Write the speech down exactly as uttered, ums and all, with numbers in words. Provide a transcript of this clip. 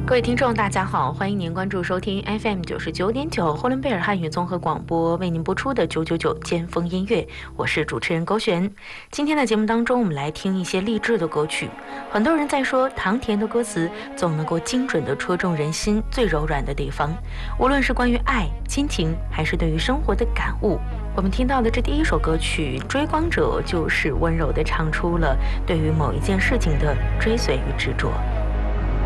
各位听众，大家好，欢迎您关注收听 F M 九十九点九呼伦贝尔汉语综合广播为您播出的九九九尖峰音乐，我是主持人勾璇。今天的节目当中，我们来听一些励志的歌曲。很多人在说，唐田的歌词总能够精准地戳中人心最柔软的地方，无论是关于爱、亲情，还是对于生活的感悟。我们听到的这第一首歌曲《追光者》，就是温柔地唱出了对于某一件事情的追随与执着。